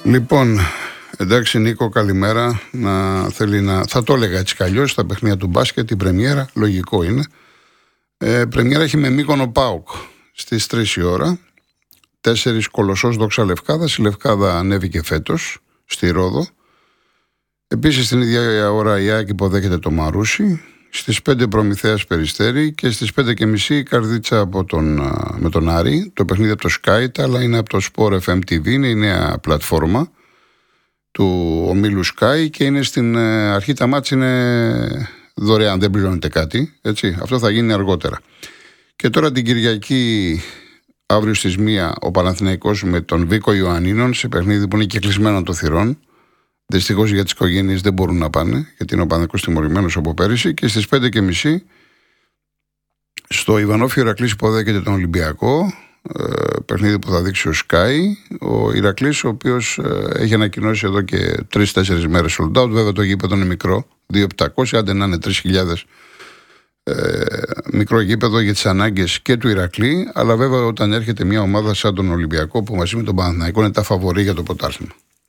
Λοιπόν, εντάξει Νίκο, καλημέρα. Θα το έλεγα έτσι κι αλλιώς, στα παιχνίδια του μπάσκετ, η πρεμιέρα, λογικό είναι. Πρεμιέρα έχει με Μύκονο ΠΑΟΚ στις 3 η ώρα. 4 Κολοσσός Δόξα Λευκάδας. Η Λευκάδα ανέβηκε φέτος στη Ρόδο. Επίσης την ίδια ώρα η ΑΕΚ υποδέχεται το Μαρούσι. Στις 5 Προμηθέας Περιστέρι και στις 5:30 η Καρδίτσα με τον Άρη. Το παιχνίδι από το Sky, αλλά είναι από το Sport FM TV, είναι η νέα πλατφόρμα του ομίλου Sky και είναι στην αρχή τα μάτς είναι δωρεάν, δεν πληρώνεται κάτι, έτσι. Αυτό θα γίνει αργότερα. Και τώρα την Κυριακή, αύριο στις 1, ο Παναθηναϊκός με τον Βίκο Ιωαννίνων σε παιχνίδι που είναι και κλεισμένο των θυρών. Δυστυχώς για τις οικογένειες δεν μπορούν να πάνε, γιατί είναι ο Παναθηναϊκός τιμωρημένος από πέρυσι. Και στις 5:30 στο Ιβανόφιο Ηρακλής υποδέχεται τον Ολυμπιακό. Παιχνίδι που θα δείξει ο Sky. Ο Ηρακλής, ο οποίος έχει ανακοινώσει εδώ και 3-4 μέρες sold out. Βέβαια το γήπεδο είναι μικρό, 2.700, άντε να είναι 3.000. Μικρό γήπεδο για τις ανάγκες και του Ηρακλή. Αλλά βέβαια όταν έρχεται μια ομάδα σαν τον Ολυμπιακό, που μαζί με τον Παναθηναϊκό είναι τα φαβορί για το πρωτάθλημα.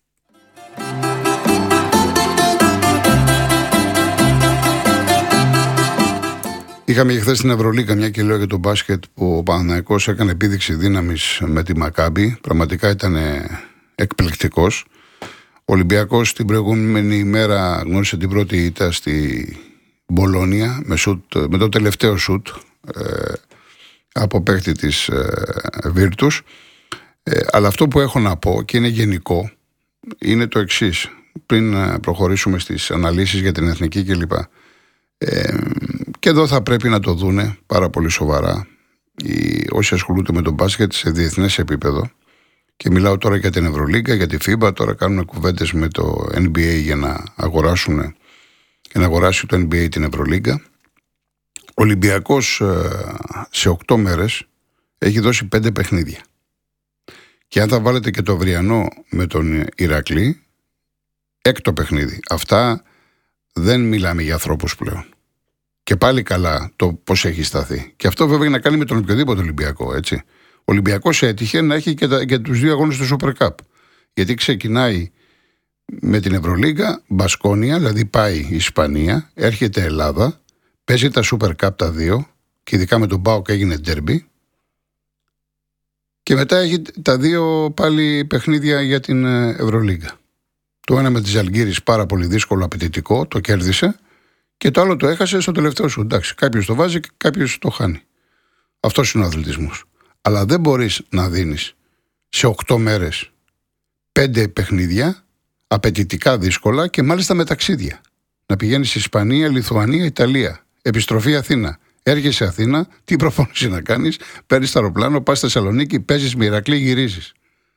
Είχαμε και χθες στην Ευρωλίγκα, μια και λέω για τον μπάσκετ, που ο Παναθηναϊκός έκανε επίδειξη δύναμης με τη Μακάμπι. Πραγματικά ήταν εκπληκτικός. Ο Ολυμπιακός την προηγούμενη ημέρα γνώρισε την πρώτη ήττα στη Μπολόνια με το τελευταίο σουτ από παίκτη της Βίρτους. Αλλά αυτό που έχω να πω, και είναι γενικό, είναι το εξής. Πριν προχωρήσουμε στις αναλύσεις για την εθνική κλπ. Και εδώ θα πρέπει να το δούνε πάρα πολύ σοβαρά όσοι ασχολούνται με τον μπάσκετ σε διεθνές επίπεδο. Και μιλάω τώρα για την Ευρωλίγκα, για τη FIBA. Τώρα κάνουν κουβέντες με το NBA για να αγοράσει το NBA την Ευρωλίγκα. Ο Ολυμπιακός σε 8 μέρες έχει δώσει 5 παιχνίδια. Και αν θα βάλετε και το αυριανό με τον Ηρακλή, 6ο παιχνίδι. Αυτά δεν μιλάμε για ανθρώπους πλέον. Και πάλι καλά το πώς έχει σταθεί. Και αυτό βέβαια έχει να κάνει με τον οποιοδήποτε Ολυμπιακό, έτσι. Ο Ολυμπιακός έτυχε να έχει και τους 2 αγώνες του Super Cup. Γιατί ξεκινάει με την Ευρωλίγκα, Μπασκόνια, δηλαδή πάει η Ισπανία, έρχεται Ελλάδα, παίζει τα Super Cup τα 2, και ειδικά με τον ΠΑΟΚ έγινε ντέρμπι. Και μετά έχει τα 2 πάλι παιχνίδια για την Ευρωλίγκα. Το ένα με τη Ζαλγκίρις πάρα πολύ δύσκολο, απαιτητικό, το κέρδισε. Και το άλλο το έχασε στο τελευταίο σου. Εντάξει, κάποιος το βάζει και κάποιος το χάνει. Αυτός είναι ο αθλητισμός. Αλλά δεν μπορείς να δίνεις σε 8 μέρες 5 παιχνίδια, απαιτητικά δύσκολα και μάλιστα με ταξίδια. Να πηγαίνεις Ισπανία, Λιθουανία, Ιταλία. Επιστροφή Αθήνα. Έρχεσαι Αθήνα, τι προπόνηση να κάνεις, παίρνεις το αεροπλάνο, πας στη Θεσσαλονίκη, παίζεις με Ηρακλή, γυρίζεις.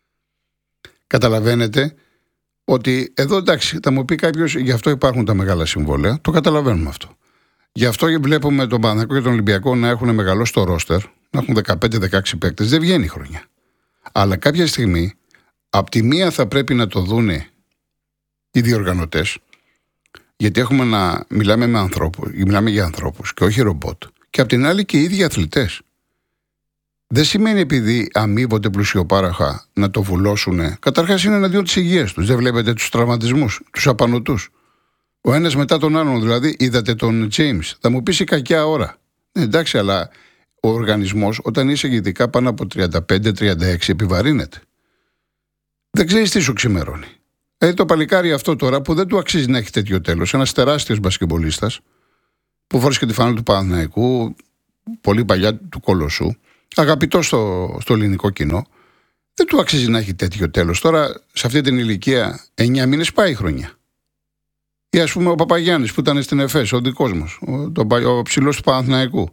Καταλαβαίνετε ότι εδώ εντάξει, θα μου πει κάποιος, γι' αυτό υπάρχουν τα μεγάλα συμβόλαια, το καταλαβαίνουμε αυτό. Γι' αυτό βλέπουμε τον Παναθηναϊκό και τον Ολυμπιακό να έχουν μεγαλώσει το ρόστερ, να έχουν 15-16 παίκτες, δεν βγαίνει η χρονιά. Αλλά κάποια στιγμή, απ' τη μία θα πρέπει να το δούνε οι διοργανωτές, γιατί έχουμε να μιλάμε με ανθρώπους, μιλάμε για ανθρώπους και όχι ρομπότ, και απ' την άλλη και οι ίδιοι αθλητές. Δεν σημαίνει επειδή αμείβονται πλουσιοπάραχα να το βουλώσουνε. Καταρχάς είναι εναντίον της υγείας τους. Δεν βλέπετε τους τραυματισμούς, τους απανωτούς. Ο ένας μετά τον άλλον, δηλαδή, είδατε τον James. Θα μου πεις η κακιά ώρα. Εντάξει, αλλά ο οργανισμός, όταν είσαι ειδικά πάνω από 35-36, επιβαρύνεται. Δεν ξέρεις τι σου ξημερώνει. Το παλικάρι αυτό τώρα που δεν του αξίζει να έχει τέτοιο τέλος, ένας τεράστιος μπασκετμπολίστας, που φορούσε και τη φανέλα του Παναθηναϊκού, πολύ παλιά του Κολοσσού. Αγαπητό στο ελληνικό κοινό, δεν του αξίζει να έχει τέτοιο τέλος. Τώρα, σε αυτή την ηλικία, 9 μήνες πάει η χρονιά. Ή ας πούμε ο Παπαγιάννης που ήταν στην ΕΦΕΣ, ο δικός μας, ο ψηλός του Παναθηναϊκού.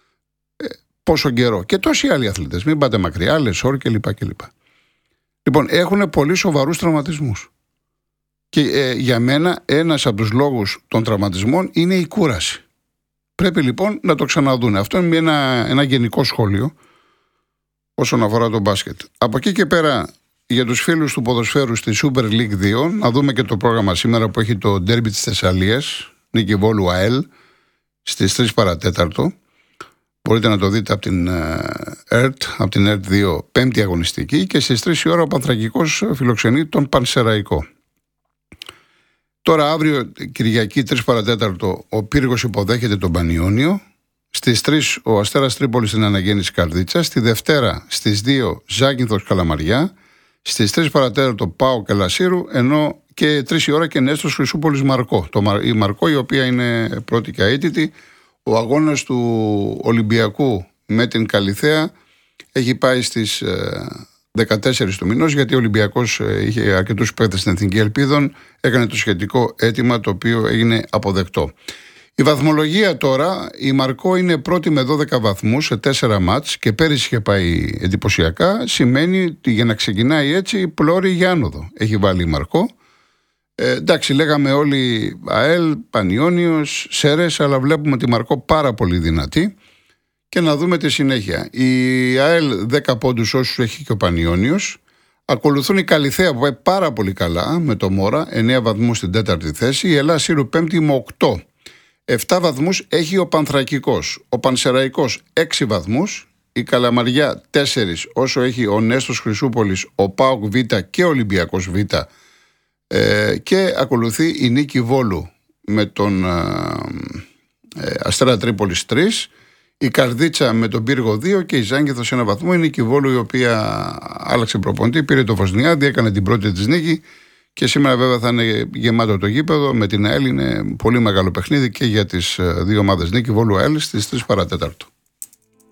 Πόσο καιρό. Και τόσοι άλλοι αθλητές. Μην πάτε μακριά, Λεσόρ κλπ. Λοιπόν, έχουν πολύ σοβαρούς τραυματισμούς. Και για μένα, ένας από τους λόγους των τραυματισμών είναι η κούραση. Πρέπει λοιπόν να το ξαναδούν. Αυτό είναι ένα γενικό σχόλιο όσον αφορά το μπάσκετ. Από εκεί και πέρα, για τους φίλους του ποδοσφαίρου στη Super League 2, να δούμε και το πρόγραμμα σήμερα που έχει το ντέρμπι της Θεσσαλίας, Νίκη Βόλου ΑΕΛ, στις 3 παρατέταρτο. Μπορείτε να το δείτε από την ΕΡΤ, από την ΕΡΤ 2, πέμπτη αγωνιστική, και στις 3 η ώρα ο Πανθρακικός φιλοξενεί τον Πανσεραϊκό. Τώρα αύριο Κυριακή 3 παρατέταρτο ο Πύργος υποδέχεται τον Πανιόνιο. Στις 3 ο Αστέρας Τρίπολης στην Αναγέννηση Καρδίτσα. Στη Δευτέρα στις 2 Ζάκυνθος Καλαμαριά. Στις 3 παρατέταρτο ΠΑΟΚ Ελασσύρου, ενώ και 3 η ώρα και Νέστος Χρυσούπολης Μαρκό. Η Μαρκό, η οποία είναι πρώτη και αίτητη. Ο αγώνας του Ολυμπιακού με την Καλιθέα έχει πάει στις 14 του μηνός, γιατί ο Ολυμπιακός είχε αρκετούς παίκτες στην Εθνική Ελπίδων, έκανε το σχετικό αίτημα, το οποίο έγινε αποδεκτό. Η βαθμολογία τώρα, η Μαρκό είναι πρώτη με 12 βαθμούς σε 4 μάτς και πέρυσι είχε πάει εντυπωσιακά. Σημαίνει ότι για να ξεκινάει έτσι πλώρη για άνοδο έχει βάλει η Μαρκό. Εντάξει, λέγαμε όλοι ΑΕΛ, Πανιόνιος, Σέρες, αλλά βλέπουμε τη Μαρκό πάρα πολύ δυνατή. Και να δούμε τη συνέχεια. Η ΑΕΛ 10 πόντους όσους έχει και ο Πανιόνιος. Ακολουθούν η Καλιθέα που πάει πάρα πολύ καλά με το Μόρα, 9 βαθμούς στην 4η θέση. Η Ελλάς Σύρου 5η με 8. 7 βαθμούς έχει ο Πανθρακικός. Ο Πανσεραϊκός 6 βαθμούς. Η Καλαμαριά 4, όσο έχει ο Νέστος Χρυσούπολης, ο ΠΑΟΚ Β και ο Ολυμπιακός Β. Και ακολουθεί η Νίκη Βόλου με τον Αστέρα Τρίπολης 3. Η Καρδίτσα με τον Πύργο 2 και η Ζάκυνθος 1 βαθμό. Είναι η Νίκη Βόλου, η οποία άλλαξε προπονητή, πήρε το Βοσνιάδη, έκανε την πρώτη της νίκη και σήμερα βέβαια θα είναι γεμάτο το γήπεδο. Με την ΑΕΛ είναι πολύ μεγάλο παιχνίδι και για τις δύο ομάδες Νίκη Βόλου ΑΕΛ στις 3 παρατέταρτο.